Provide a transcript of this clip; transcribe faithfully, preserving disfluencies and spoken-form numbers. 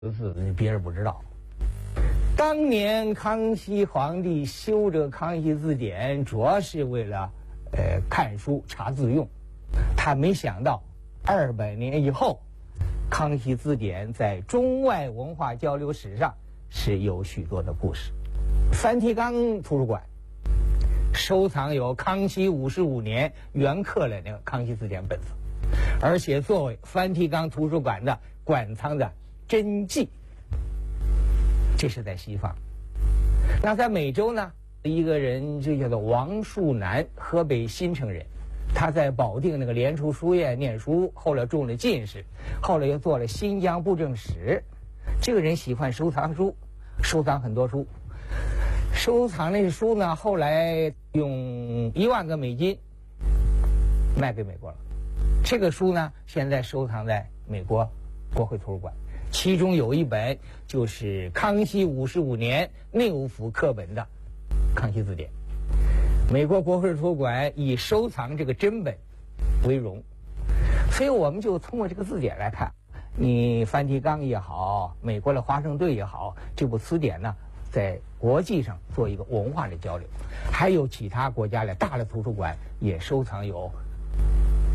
字别人不知道。当年康熙皇帝修这个《康熙字典》，主要是为了呃看书查字用。他没想到二百年以后，《康熙字典》在中外文化交流史上是有许多的故事。梵蒂冈图书馆收藏有康熙五十五年原刻的那个《康熙字典》本子，而且作为梵蒂冈图书馆的馆藏的真迹。这是在西方。那在美洲呢，一个人就叫做王树南，河北新城人。他在保定那个莲初书院念书，后来中了进士，后来又做了新疆布政使。这个人喜欢收藏书，收藏很多书。收藏那书呢，后来用一万个美金卖给美国了。这个书呢，现在收藏在美国国会图书馆。其中有一本就是康熙五十五年内府刻本的《康熙字典》，美国国会图书馆以收藏这个真本为荣，所以我们就通过这个字典来看，你梵蒂冈也好，美国的华盛顿也好，这部词典呢，在国际上做一个文化的交流，还有其他国家的大的图书馆也收藏有